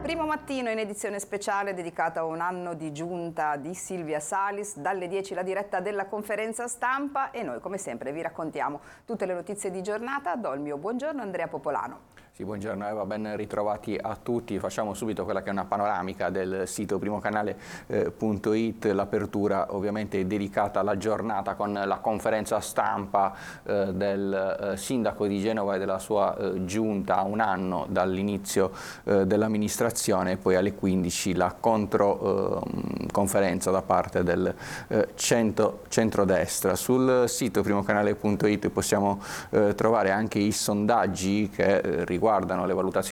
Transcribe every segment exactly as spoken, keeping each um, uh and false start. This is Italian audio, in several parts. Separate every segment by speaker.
Speaker 1: Primo mattino in edizione speciale dedicata a un anno di giunta di Silvia Salis, dalle dieci la diretta della conferenza stampa e noi come sempre vi raccontiamo tutte le notizie di giornata. Do il mio buongiorno Andrea Popolano.
Speaker 2: Sì, buongiorno Eva, ben ritrovati a tutti. Facciamo subito quella che è una panoramica del sito primocanale punto it. L'apertura ovviamente è dedicata alla giornata con la conferenza stampa eh, del eh, sindaco di Genova e della sua eh, giunta a un anno dall'inizio eh, dell'amministrazione, e poi alle quindici la controconferenza eh, da parte del eh, centro, centrodestra. Sul sito primocanale punto it possiamo eh, trovare anche i sondaggi che eh, riguardano riguardano le valutazioni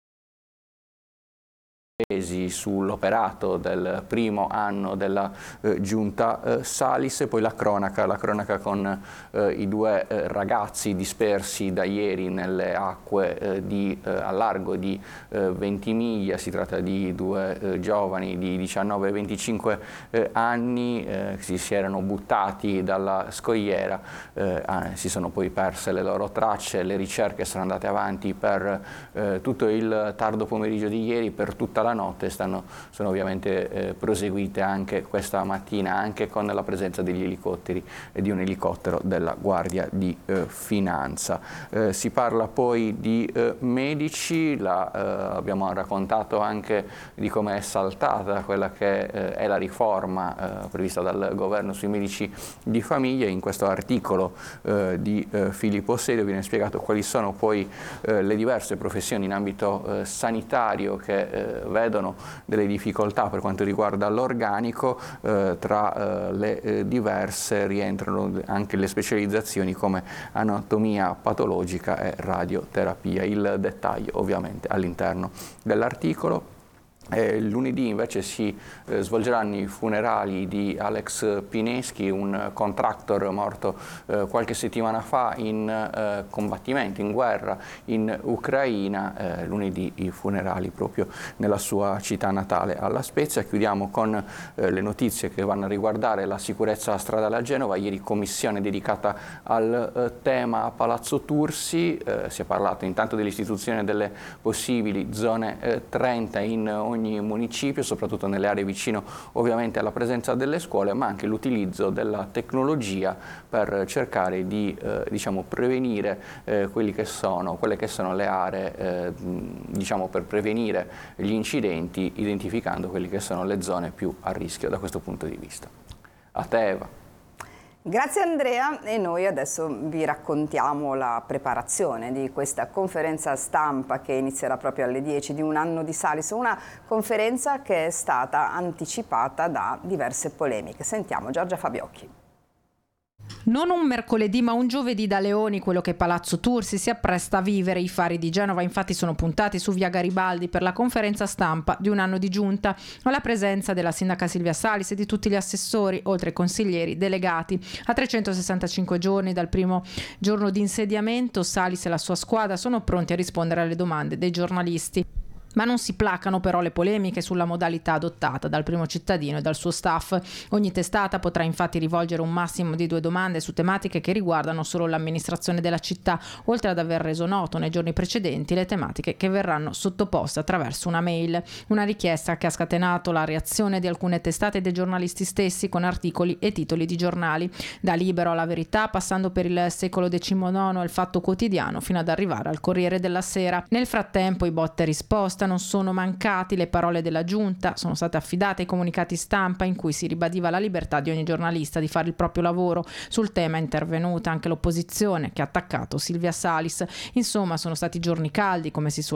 Speaker 2: sull'operato del primo anno della eh, giunta eh, Salis, e poi la cronaca, la cronaca con eh, i due eh, ragazzi dispersi da ieri nelle acque eh, di, eh, a largo di eh, Ventimiglia. Si tratta di due eh, giovani di diciannove e venticinque eh, anni eh, che si erano buttati dalla scogliera, eh, ah, si sono poi perse le loro tracce. Le ricerche sono andate avanti per eh, tutto il tardo pomeriggio di ieri, per tutta la notte, stanno, sono ovviamente eh, proseguite anche questa mattina, anche con la presenza degli elicotteri e di un elicottero della Guardia di eh, Finanza. Eh, si parla poi di eh, medici, la, eh, abbiamo raccontato anche di come è saltata quella che eh, è la riforma eh, prevista dal governo sui medici di famiglia. In questo articolo eh, di eh, Filippo Sedio viene spiegato quali sono poi eh, le diverse professioni in ambito eh, sanitario che eh, vedono delle difficoltà per quanto riguarda l'organico. Eh, tra eh, le eh, diverse rientrano anche le specializzazioni come anatomia patologica e radioterapia. Il dettaglio ovviamente all'interno dell'articolo. Eh, lunedì invece si eh, svolgeranno i funerali di Alex Pineschi, un contractor morto eh, qualche settimana fa in eh, combattimento, in guerra in Ucraina. Eh, lunedì i funerali proprio nella sua città natale, alla Spezia. Chiudiamo con eh, le notizie che vanno a riguardare la sicurezza stradale a Genova. Ieri commissione dedicata al eh, tema a Palazzo Tursi. Eh, si è parlato intanto dell'istituzione delle possibili zone eh, trenta in ogni ogni municipio, soprattutto nelle aree vicino ovviamente alla presenza delle scuole, ma anche l'utilizzo della tecnologia per cercare di eh, diciamo, prevenire eh, quelli che sono, quelle che sono le aree eh, diciamo, per prevenire gli incidenti, identificando quelle che sono le zone più a rischio da questo punto di vista. A te Eva.
Speaker 1: Grazie Andrea, e noi adesso vi raccontiamo la preparazione di questa conferenza stampa che inizierà proprio alle dieci di un anno di Salis, una conferenza che è stata anticipata da diverse polemiche. Sentiamo Giorgia Fabiocchi.
Speaker 3: Non un mercoledì ma un giovedì da leoni quello che Palazzo Tursi si appresta a vivere. I fari di Genova infatti sono puntati su via Garibaldi per la conferenza stampa di un anno di giunta, alla presenza della sindaca Silvia Salis e di tutti gli assessori, oltre ai consiglieri delegati. A trecentosessantacinque giorni dal primo giorno di insediamento, Salis e la sua squadra sono pronti a rispondere alle domande dei giornalisti. Ma non si placano però le polemiche sulla modalità adottata dal primo cittadino e dal suo staff. Ogni testata potrà infatti rivolgere un massimo di due domande su tematiche che riguardano solo l'amministrazione della città, oltre ad aver reso noto nei giorni precedenti le tematiche che verranno sottoposte attraverso una mail. Una richiesta che ha scatenato la reazione di alcune testate e dei giornalisti stessi con articoli e titoli di giornali, da Libero alla Verità, passando per il Secolo diciannove e il Fatto Quotidiano, fino ad arrivare al Corriere della Sera. Nel frattempo i botte e risposta non sono mancati. Le parole della giunta sono state affidate ai comunicati stampa in cui si ribadiva la libertà di ogni giornalista di fare il proprio lavoro. Sul tema è intervenuta anche l'opposizione che ha attaccato Silvia Salis. Insomma, sono stati giorni caldi, come si suol